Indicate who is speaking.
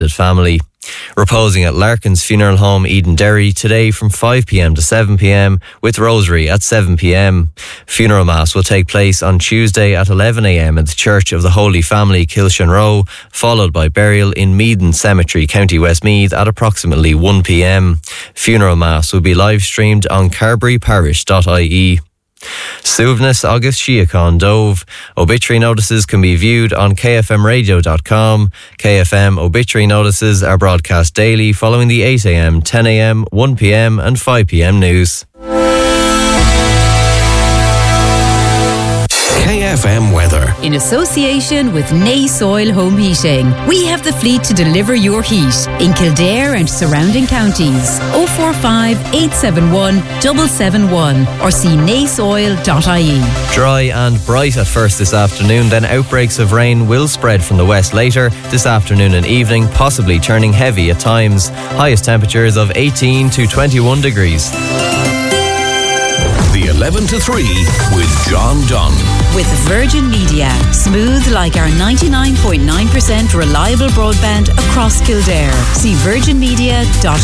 Speaker 1: family. Reposing at Larkin's Funeral Home, Eden Derry, today from 5 p.m. to 7 p.m, with Rosary at 7 p.m. Funeral Mass will take place on Tuesday at 11 a.m. at the Church of the Holy Family, Kilshanroe, followed by burial in Meaden Cemetery, County Westmeath at approximately 1 p.m. Funeral Mass will be live streamed on carberryparish.ie. Suivnas agus Síocháin Dóibh. Obituary notices can be viewed on kfmradio.com. KFM obituary notices are broadcast daily following the 8 a.m, 10 a.m, 1 p.m, and 5 p.m news.
Speaker 2: KFM weather.
Speaker 3: In association with Nace Oil Home Heating. We have the fleet to deliver your heat in Kildare and surrounding counties. 045 871 771 or see naceoil.ie.
Speaker 1: Dry and bright at first this afternoon, then outbreaks of rain will spread from the west later this afternoon and evening, possibly turning heavy at times. Highest temperatures of 18 to 21 degrees.
Speaker 2: The 11 to 3 with John Dunn.
Speaker 3: With Virgin Media. Smooth like our 99.9% reliable broadband across Kildare. See virginmedia.ie.